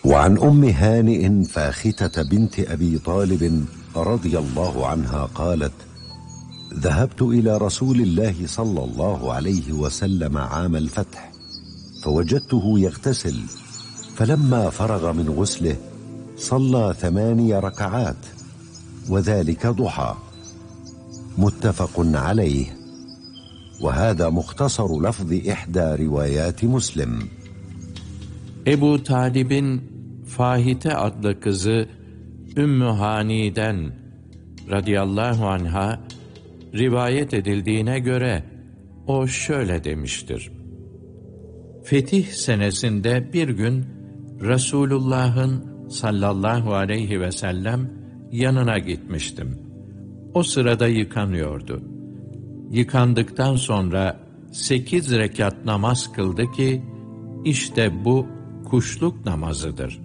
وعن أم هانئ فاختة بنت أبي طالب رضي الله عنها قالت: ذهبت إلى رسول الله صلى الله عليه وسلم عام الفتح فوجدته يغتسل، فلما فرغ من غسله صلى 8 ركعات وذلك ضحى. متفق عليه. وهذا مختصر لفظ إحدى روايات مسلم. Ebu Talib'in Fahite adlı kızı Ümmü Hani'den radıyallahu anha rivayet edildiğine göre o şöyle demiştir: Fetih senesinde bir gün Resulullah'ın sallallahu aleyhi ve sellem yanına gitmiştim. O sırada yıkanıyordu. Yıkandıktan sonra 8 rekat namaz kıldı ki, işte bu kuşluk namazıdır.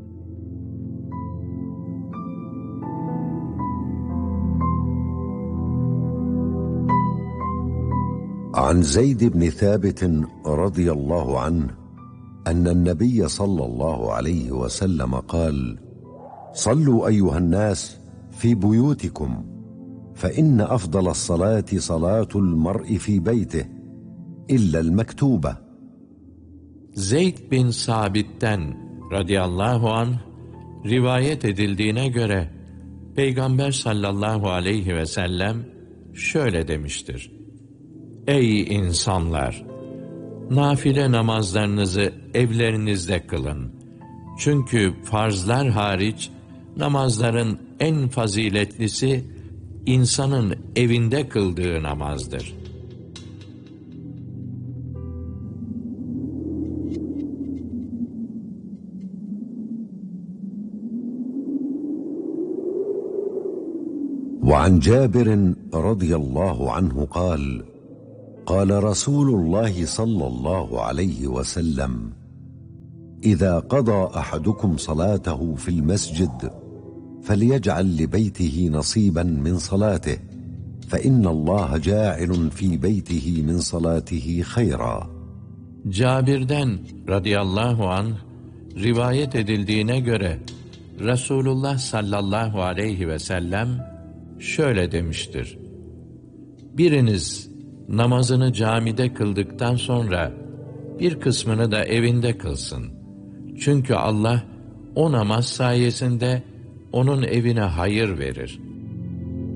عن زيد بن ثابت رضي الله عنه أن النبي صلى الله عليه وسلم قال: صلوا أيها الناس في بيوتكم فإن أفضل الصلاة صلاة المرء في بيته إلا المكتوبة. Zeyd bin Sabit'ten radıyallahu anh rivayet edildiğine göre Peygamber sallallahu aleyhi ve sellem şöyle demiştir: Ey insanlar! Nafile namazlarınızı evlerinizde kılın. Çünkü farzlar hariç namazların en faziletlisi insanın evinde kıldığı namazdır. وعن جابر رضي الله عنه قال: قال رسول الله صلى الله عليه وسلم: إذا قضى أحدكم صلاته في المسجد فليجعل لبيته نصيبا من صلاته فإن الله جاعل في بيته من صلاته خيرا. Cabir'den radıyallahu anh rivayet edildiğine göre Resulullah sallallahu aleyhi ve sellem şöyle demiştir: Biriniz namazını camide kıldıktan sonra bir kısmını da evinde kılsın. Çünkü Allah o namaz sayesinde onun evine hayır verir.